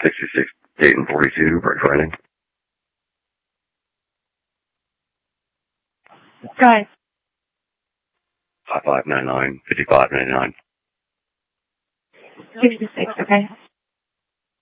66 Dayton 42, break Friday. Go ahead. 5599, 5599. 66, okay.